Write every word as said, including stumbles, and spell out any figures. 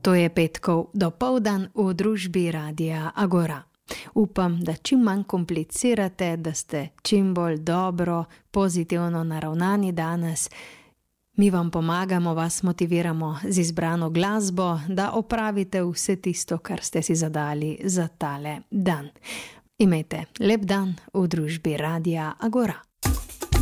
To je petkov dopoldan v družbi Radia Agora. Upam, da čim manj komplicirate, da ste čim bolj dobro, pozitivno naravnani danes. Mi vam pomagamo, vas motiviramo z izbrano glasbo, da opravite vse tisto, kar ste si zadali za tale dan. Imejte lep dan v družbi Radia Agora.